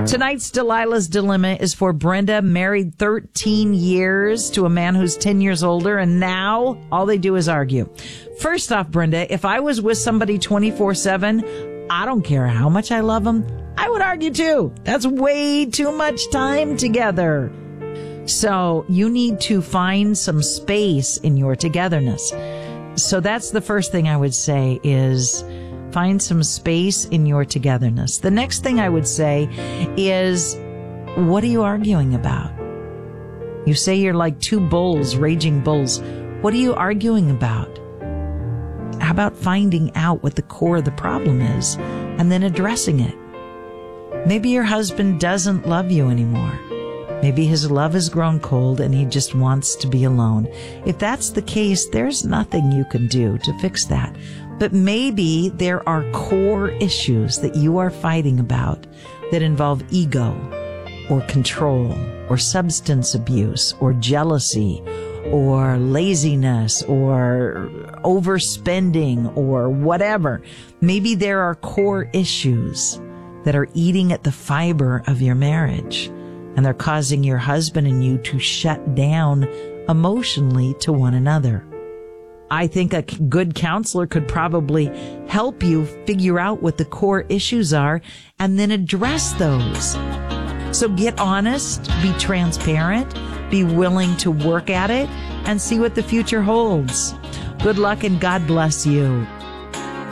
Tonight's Delilah's Dilemma is for Brenda, married 13 years to a man who's 10 years older, and now all they do is argue. First off, Brenda, if I was with somebody 24/7, I don't care how much I love them, I would argue too. That's way too much time together. So you need to find some space in your togetherness. So that's the first thing I would say is find some space in your togetherness. The next thing I would say is, what are you arguing about? You say you're like two bulls, raging bulls. What are you arguing about? How about finding out what the core of the problem is and then addressing it? Maybe your husband doesn't love you anymore. Maybe his love has grown cold and he just wants to be alone. If that's the case, there's nothing you can do to fix that. But maybe there are core issues that you are fighting about that involve ego or control or substance abuse or jealousy or laziness or overspending or whatever. Maybe there are core issues that are eating at the fiber of your marriage, and they're causing your husband and you to shut down emotionally to one another. I think a good counselor could probably help you figure out what the core issues are and then address those. So get honest, be transparent, be willing to work at it, and see what the future holds. Good luck and God bless you.